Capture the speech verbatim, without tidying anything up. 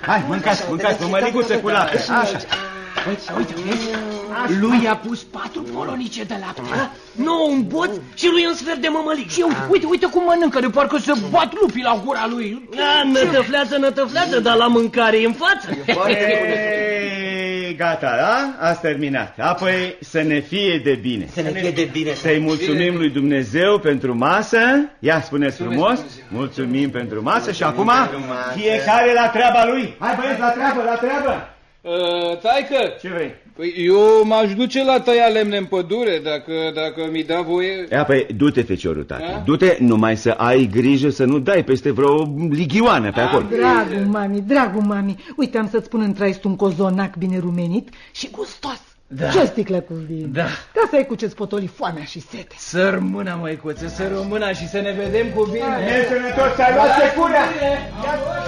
Hai, mâncați, mâncați, o măliguță cu lapte. Așa. Uite, uite, vezi? Lui i-a pus patru polonice de lapte, nouă un boț și lui un sfert de mămălig. Și uite, uite cum mănâncă, de parcă se bat lupii la gura lui. Nătăflează, nătăflează, dar la mâncare e în față. Ei, gata, da? Ați terminat. Apoi să ne fie de bine. Să ne fie de bine. Să-i mulțumim lui Dumnezeu pentru masă. Ia, spuneți frumos. Mulțumim pentru masă și acum fiecare la treaba lui. Hai, băieți, la treabă, la treabă. Uh, taică! Ce vrei? Păi eu m-aș duce la tăia lemne în pădure, dacă, dacă mi da voie. Ia, păi, du-te, feciorul, tată. Du-te, numai să ai grijă să nu dai peste vreo ligioană pe acolo. Dragul mami, dragul mami, uite, am să-ți spun în traist un cozonac bine rumenit și gustos. Da. Ce sticlă cu vin? Da. Ca să ai cu ce-ți potoli foamea și sete. Să rămână, măicuță, să rămână și să ne vedem cu bine. Ne sănătos, să ai luat secura!